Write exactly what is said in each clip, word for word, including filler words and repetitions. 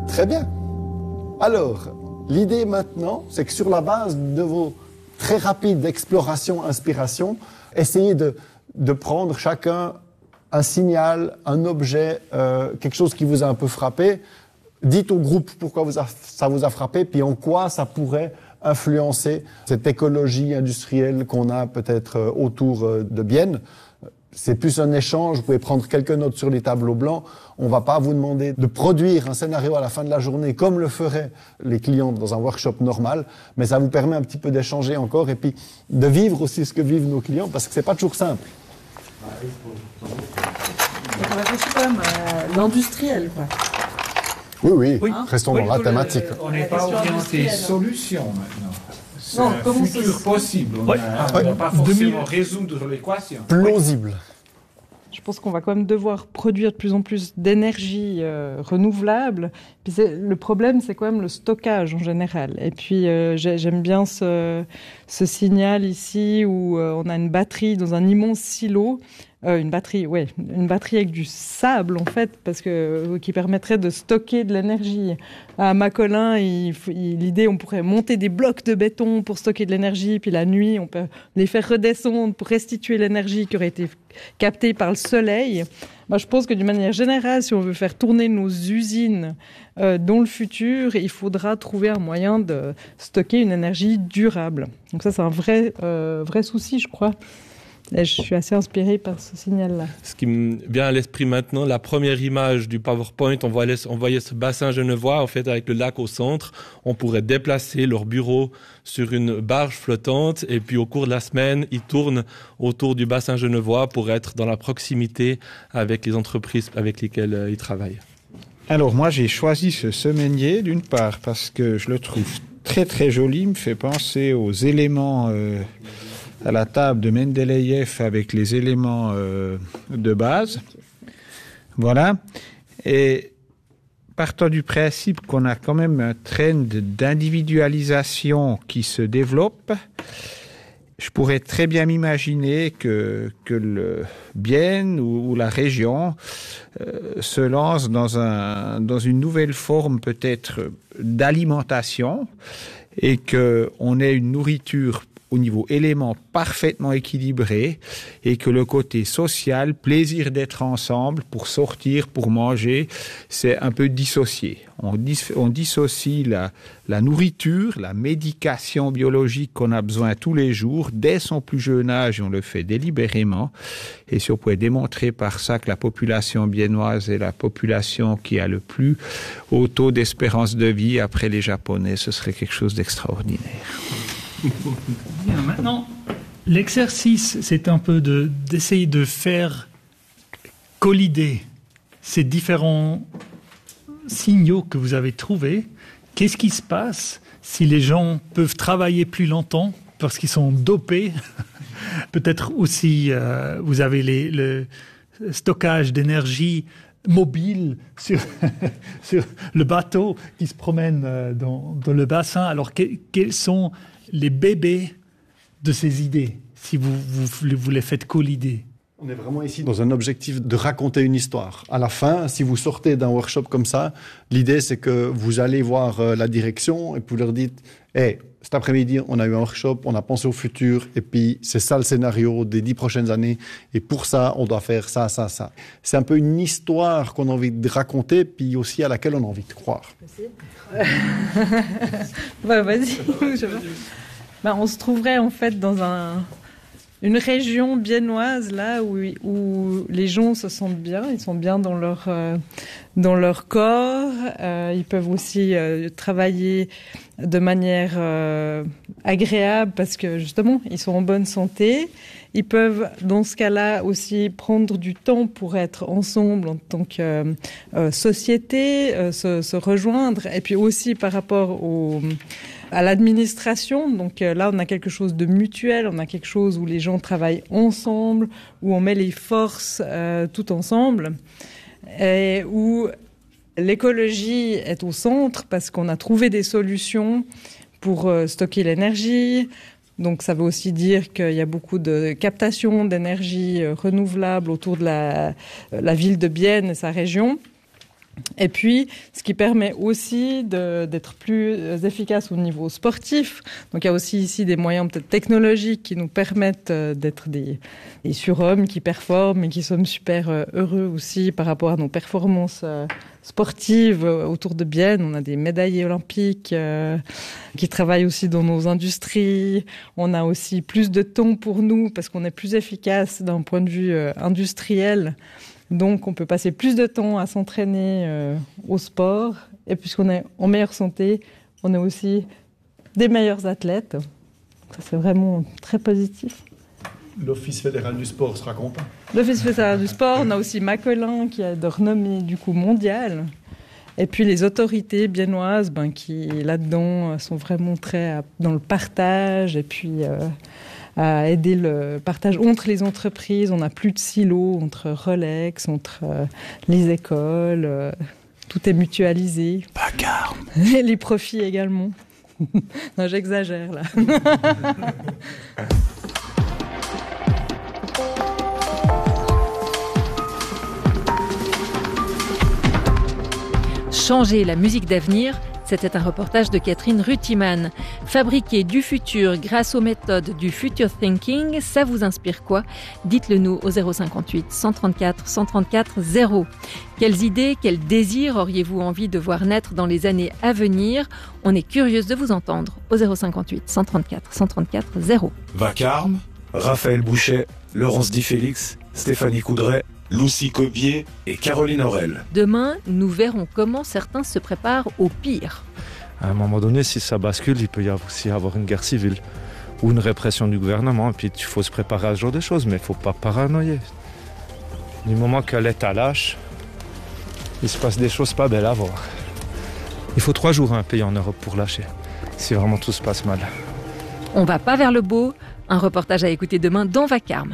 Très bien. Alors, l'idée maintenant, c'est que sur la base de vos très rapides explorations, inspirations, essayez de, de prendre chacun un signal, un objet, euh, quelque chose qui vous a un peu frappé. Dites au groupe pourquoi vous a, ça vous a frappé, puis en quoi ça pourrait influencer cette écologie industrielle qu'on a peut-être euh, autour euh, de Bienne. C'est plus un échange, vous pouvez prendre quelques notes sur les tableaux blancs. On ne va pas vous demander de produire un scénario à la fin de la journée comme le feraient les clients dans un workshop normal, mais ça vous permet un petit peu d'échanger encore et puis de vivre aussi ce que vivent nos clients parce que ce n'est pas toujours simple. On réfléchit quand même à l'industriel, quoi. Oui, oui, oui. Hein Restons oui, dans la thématique. Le, on n'est pas orienté solution maintenant. C'est non, un futur ça... possible. On ouais. ne ouais. va pas forcément résoudre l'équation. Plausible. Je pense qu'on va quand même devoir produire de plus en plus d'énergie euh, renouvelable. Puis c'est, le problème, c'est quand même le stockage en général. Et puis, euh, j'aime bien ce, ce signal ici où euh, on a une batterie dans un immense silo. Euh, une batterie, ouais, une batterie avec du sable en fait, parce que euh, qui permettrait de stocker de l'énergie. À Macolin, il, il, l'idée, on pourrait monter des blocs de béton pour stocker de l'énergie, puis la nuit, on peut les faire redescendre pour restituer l'énergie qui aurait été captée par le soleil. Bah, je pense que d'une manière générale, si on veut faire tourner nos usines euh, dans le futur, il faudra trouver un moyen de stocker une énergie durable. Donc ça, c'est un vrai, euh, vrai souci, je crois. Et je suis assez inspirée par ce signal-là. Ce qui me vient à l'esprit maintenant, la première image du PowerPoint, on voyait, on voyait ce bassin genevois, en fait, avec le lac au centre. On pourrait déplacer leur bureau sur une barge flottante et puis au cours de la semaine, ils tournent autour du bassin genevois pour être dans la proximité avec les entreprises avec lesquelles euh, ils travaillent. Alors moi, j'ai choisi ce semainier d'une part parce que je le trouve très très joli, me fait penser aux éléments... Euh, à la table de Mendeleïev avec les éléments euh, de base. Voilà. Et partant du principe qu'on a quand même un trend d'individualisation qui se développe, je pourrais très bien m'imaginer que, que le Bienne ou, ou la région euh, se lance dans, un, dans une nouvelle forme peut-être d'alimentation et qu'on ait une nourriture au niveau élément parfaitement équilibré et que le côté social, plaisir d'être ensemble pour sortir, pour manger, c'est un peu dissocié. On, dis, on dissocie la, la nourriture, la médication biologique qu'on a besoin tous les jours, dès son plus jeune âge, on le fait délibérément. Et si on pouvait démontrer par ça que la population biennoise est la population qui a le plus haut taux d'espérance de vie après les Japonais, ce serait quelque chose d'extraordinaire. Bien, maintenant, l'exercice, c'est un peu de, d'essayer de faire collider ces différents signaux que vous avez trouvés. Qu'est-ce qui se passe si les gens peuvent travailler plus longtemps parce qu'ils sont dopés? Peut-être aussi, euh, vous avez les, le stockage d'énergie mobile sur, sur le bateau qui se promène dans, dans le bassin. Alors, que, quels sont les bébés de ces idées, si vous, vous, vous les faites collider? On est vraiment ici dans un objectif de raconter une histoire. À la fin, si vous sortez d'un workshop comme ça, l'idée c'est que vous allez voir euh, la direction et puis vous leur dites hey, « cet après-midi, on a eu un workshop, on a pensé au futur et puis c'est ça le scénario des dix prochaines années et pour ça, on doit faire ça, ça, ça. » C'est un peu une histoire qu'on a envie de raconter puis aussi à laquelle on a envie de croire. bah, vas-y. bah, on se trouverait en fait dans un... une région biennoise là où, où les gens se sentent bien, ils sont bien dans leur euh, dans leur corps, euh, ils peuvent aussi euh, travailler de manière euh, agréable parce que justement ils sont en bonne santé. Ils peuvent dans ce cas-là aussi prendre du temps pour être ensemble en tant que euh, société, euh, se, se rejoindre et puis aussi par rapport au à l'administration. Donc euh, là, on a quelque chose de mutuel, on a quelque chose où les gens travaillent ensemble, où on met les forces euh, tout ensemble, et où l'écologie est au centre parce qu'on a trouvé des solutions pour euh, stocker l'énergie. Donc ça veut aussi dire qu'il y a beaucoup de captation d'énergie euh, renouvelable autour de la, la ville de Bienne et sa région. Et puis, ce qui permet aussi de, d'être plus efficace au niveau sportif. Donc, il y a aussi ici des moyens peut-être technologiques qui nous permettent d'être des, des surhommes qui performent et qui sommes super heureux aussi par rapport à nos performances sportives autour de Bienne. On a des médaillés olympiques euh, qui travaillent aussi dans nos industries. On a aussi plus de temps pour nous parce qu'on est plus efficace d'un point de vue euh, industriel. Donc, on peut passer plus de temps à s'entraîner euh, au sport. Et puisqu'on est en meilleure santé, on est aussi des meilleurs athlètes. Ça, c'est vraiment très positif. L'Office fédéral du sport sera content. L'Office fédéral du sport, on a aussi Macolin qui a de renommée du coup mondiale. Et puis les autorités biennoises ben, qui, là-dedans, sont vraiment très à, dans le partage et puis... Euh, à aider le partage entre les entreprises. On n'a plus de silos entre Rolex, entre euh, les écoles. Euh, tout est mutualisé. Vacarme. Et les profits également. Non, j'exagère là. Changer la musique d'avenir, c'était un reportage de Catherine Rutiman. Fabriquer du futur grâce aux méthodes du future thinking, ça vous inspire quoi ? Dites-le nous au zéro cinquante-huit cent trente-quatre cent trente-quatre zéro. Quelles idées, quels désirs auriez-vous envie de voir naître dans les années à venir ? On est curieuse de vous entendre au zéro cinquante-huit cent trente-quatre cent trente-quatre zéro. Vacarme, Raphaël Bouchet, Laurence Di Félix, Stéphanie Coudray, Lucie Cobier et Caroline Aurel. Demain, nous verrons comment certains se préparent au pire. À un moment donné, si ça bascule, il peut y avoir aussi avoir une guerre civile ou une répression du gouvernement. Et puis il faut se préparer à ce genre de choses, mais il ne faut pas paranoïer. Du moment que l'État lâche, il se passe des choses pas belles à voir. Il faut trois jours à un pays en Europe pour lâcher, si vraiment tout se passe mal. On va pas vers le beau. Un reportage à écouter demain dans Vacarme.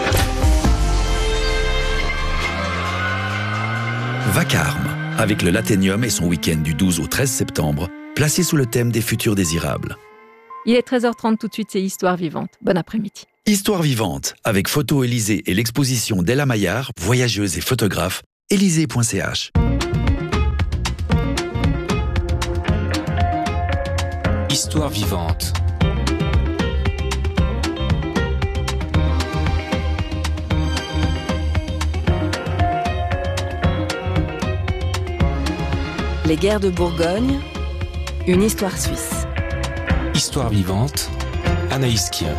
Vacarme, avec le Laténium et son week-end du douze au treize septembre, placé sous le thème des futurs désirables. Il est treize heures trente tout de suite, c'est Histoire vivante. Bon après-midi. Histoire vivante, avec Photo Élysée et l'exposition d'Ella Maillard, voyageuse et photographe, élysée point c h. Histoire vivante. Les guerres de Bourgogne, une histoire suisse. Histoire vivante, Anaïs Kien.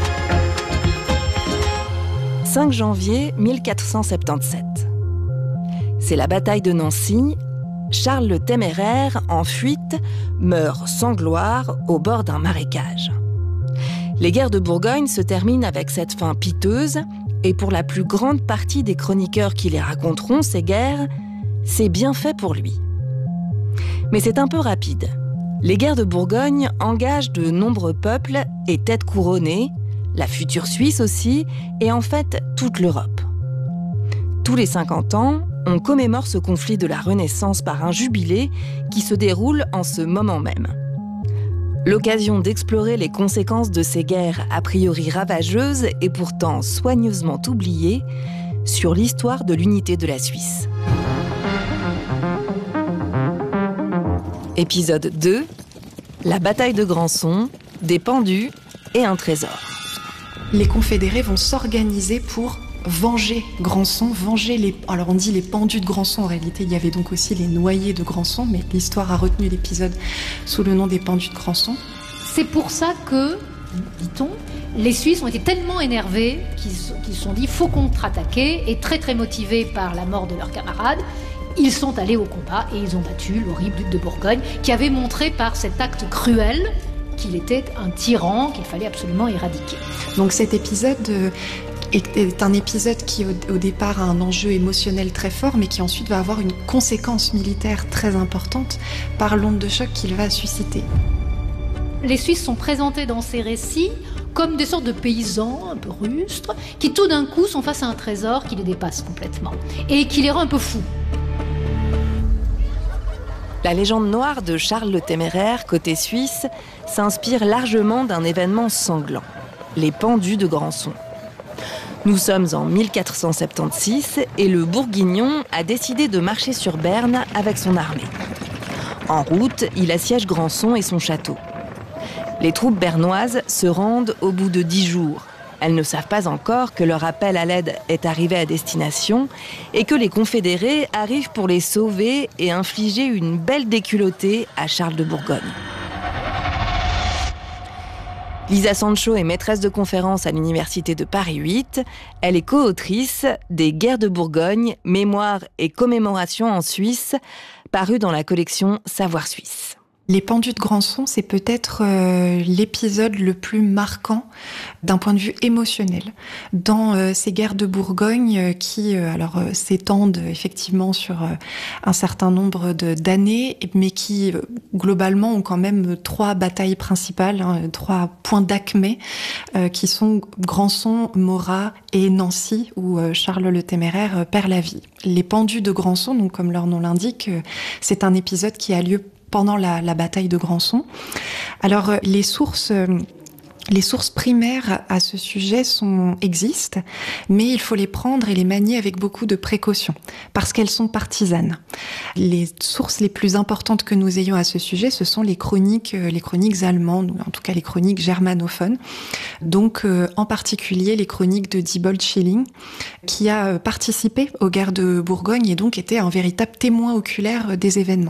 cinq janvier mille quatre cent soixante-dix-sept. C'est la bataille de Nancy. Charles le Téméraire, en fuite, meurt sans gloire au bord d'un marécage. Les guerres de Bourgogne se terminent avec cette fin piteuse, et pour la plus grande partie des chroniqueurs qui les raconteront, ces guerres, c'est bien fait pour lui. Mais c'est un peu rapide. Les guerres de Bourgogne engagent de nombreux peuples et têtes couronnées, la future Suisse aussi, et en fait toute l'Europe. Tous les cinquante ans, on commémore ce conflit de la Renaissance par un jubilé qui se déroule en ce moment même. L'occasion d'explorer les conséquences de ces guerres a priori ravageuses et pourtant soigneusement oubliées sur l'histoire de l'unité de la Suisse. Épisode deux, la bataille de Granson, des pendus et un trésor. Les confédérés vont s'organiser pour venger Granson, venger les... Alors on dit les pendus de Granson, en réalité il y avait donc aussi les noyés de Granson, mais l'histoire a retenu l'épisode sous le nom des pendus de Granson. C'est pour ça que, dit-on, les Suisses ont été tellement énervés qu'ils se sont dit « faut contre-attaquer » et très très motivés par la mort de leurs camarades, ils sont allés au combat et ils ont battu l'horrible duc de Bourgogne qui avait montré par cet acte cruel qu'il était un tyran qu'il fallait absolument éradiquer. Donc cet épisode euh, est un épisode qui au, au départ a un enjeu émotionnel très fort mais qui ensuite va avoir une conséquence militaire très importante par l'onde de choc qu'il va susciter. Les Suisses sont présentés dans ces récits comme des sortes de paysans un peu rustres qui tout d'un coup sont face à un trésor qui les dépasse complètement et qui les rend un peu fous. La légende noire de Charles le Téméraire, côté suisse, s'inspire largement d'un événement sanglant, les pendus de Granson. Nous sommes en mille quatre cent soixante-seize et le Bourguignon a décidé de marcher sur Berne avec son armée. En route, il assiège Grandson et son château. Les troupes bernoises se rendent au bout de dix jours. Elles ne savent pas encore que leur appel à l'aide est arrivé à destination et que les confédérés arrivent pour les sauver et infliger une belle déculottée à Charles de Bourgogne. Lisa Sancho est maîtresse de conférences à l'université de Paris huit. Elle est co-autrice des Guerres de Bourgogne, Mémoires et commémorations en Suisse, paru dans la collection Savoir Suisse. Les pendus de Grandson, c'est peut-être euh, l'épisode le plus marquant d'un point de vue émotionnel dans euh, ces guerres de Bourgogne euh, qui euh, alors euh, s'étendent effectivement sur euh, un certain nombre de, d'années, mais qui euh, globalement ont quand même trois batailles principales, hein, trois points d'acmé euh, qui sont Grandson, Morat et Nancy, où euh, Charles le Téméraire euh, perd la vie. Les pendus de Grandson, donc comme leur nom l'indique, euh, c'est un épisode qui a lieu pendant la, la bataille de Grandson. Alors, les sources, les sources primaires à ce sujet sont, existent, mais il faut les prendre et les manier avec beaucoup de précaution, parce qu'elles sont partisanes. Les sources les plus importantes que nous ayons à ce sujet, ce sont les chroniques, les chroniques allemandes, ou en tout cas les chroniques germanophones. Donc, euh, en particulier, les chroniques de Diebold Schilling, qui a participé aux guerres de Bourgogne et donc était un véritable témoin oculaire des événements.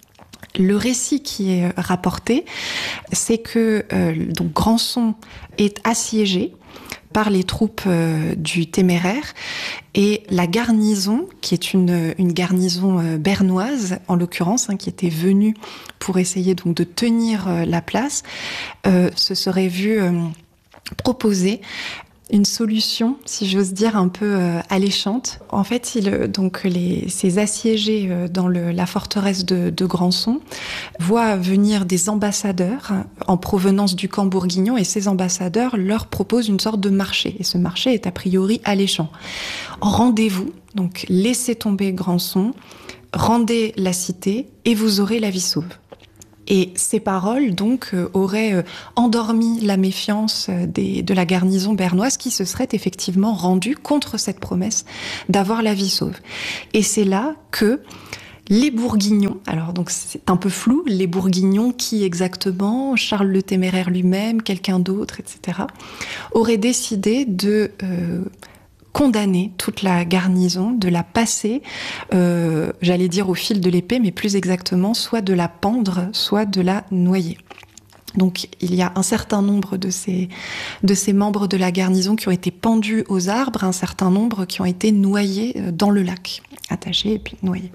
Le récit qui est rapporté, c'est que euh, donc Grandson est assiégé par les troupes euh, du Téméraire et la garnison, qui est une, une garnison euh, bernoise en l'occurrence, hein, qui était venue pour essayer donc de tenir euh, la place, euh, se serait vue euh, proposer une solution, si j'ose dire, un peu euh, alléchante. En fait, il, donc les, ces assiégés euh, dans le, la forteresse de, de Grandson voient venir des ambassadeurs en provenance du camp bourguignon et ces ambassadeurs leur proposent une sorte de marché. Et ce marché est a priori alléchant. Rendez-vous, donc laissez tomber Grandson, rendez la cité et vous aurez la vie sauve. Et ces paroles, donc, euh, auraient euh, endormi la méfiance euh, des, de la garnison bernoise qui se serait effectivement rendue contre cette promesse d'avoir la vie sauve. Et c'est là que les Bourguignons, alors donc c'est un peu flou, les Bourguignons, qui exactement, Charles le Téméraire lui-même, quelqu'un d'autre, et cetera, auraient décidé de euh, condamner toute la garnison, de la passer, euh, j'allais dire au fil de l'épée, mais plus exactement, soit de la pendre, soit de la noyer. Donc il y a un certain nombre de ces, de ces membres de la garnison qui ont été pendus aux arbres, un certain nombre qui ont été noyés dans le lac, attachés et puis noyés.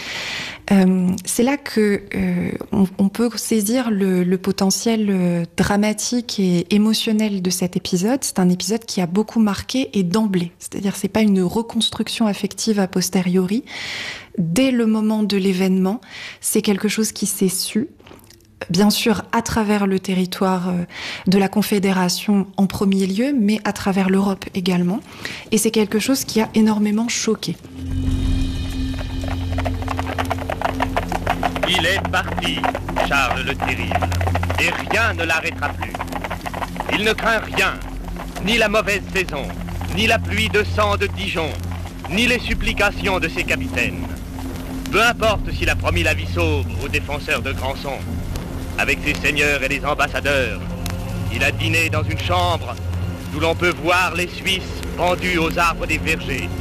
Euh, c'est là que euh, on, on peut saisir le, le potentiel euh, dramatique et émotionnel de cet épisode. C'est un épisode qui a beaucoup marqué et d'emblée. C'est-à-dire, c'est pas une reconstruction affective a posteriori. Dès le moment de l'événement, c'est quelque chose qui s'est su. Bien sûr, à travers le territoire euh, de la Confédération en premier lieu, mais à travers l'Europe également. Et c'est quelque chose qui a énormément choqué. Il est parti, Charles le Terrible, et rien ne l'arrêtera plus. Il ne craint rien, ni la mauvaise saison, ni la pluie de sang de Dijon, ni les supplications de ses capitaines. Peu importe s'il a promis la vie sauve aux défenseurs de Grandson. Avec ses seigneurs et les ambassadeurs, il a dîné dans une chambre d'où l'on peut voir les Suisses pendus aux arbres des vergers.